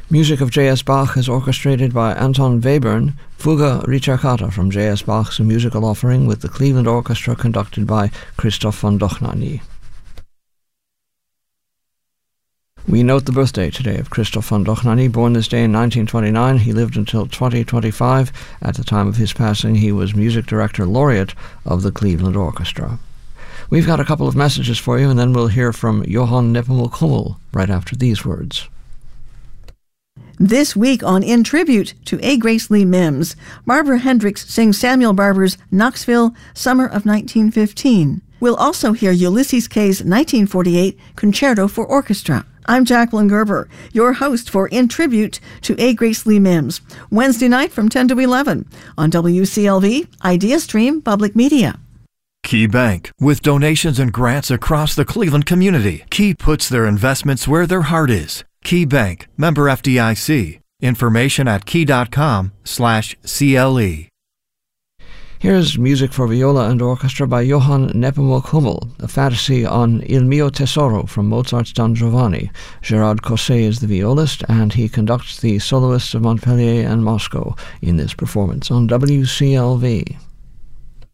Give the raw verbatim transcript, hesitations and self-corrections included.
Music of J S. Bach is orchestrated by Anton Webern, Fuga Ricercata from J S. Bach's musical offering with the Cleveland Orchestra conducted by Christoph von Dohnanyi. We note the birthday today of Christoph von Dohnanyi, born this day in nineteen twenty-nine. He lived until twenty twenty-five. At the time of his passing, he was music director laureate of the Cleveland Orchestra. We've got a couple of messages for you, and then we'll hear from Johann Nepomuk Hummel right after these words. This week on In Tribute to A. Grace Lee Mims, Barbara Hendricks sings Samuel Barber's Knoxville, Summer of nineteen fifteen. We'll also hear Ulysses Kay's nineteen forty-eight Concerto for Orchestra. I'm Jacqueline Gerber, your host for In Tribute to A. Grace Lee Mims, Wednesday night from ten to eleven on W C L V, IdeaStream Public Media. Key Bank. With donations and grants across the Cleveland community, Key puts their investments where their heart is. Key Bank, member F D I C. Information at key.com slash CLE. Here's music for viola and orchestra by Johann Nepomuk Hummel, a fantasy on Il mio tesoro from Mozart's Don Giovanni. Gerard Cosset is the violist, and he conducts the soloists of Montpellier and Moscow in this performance on W C L V.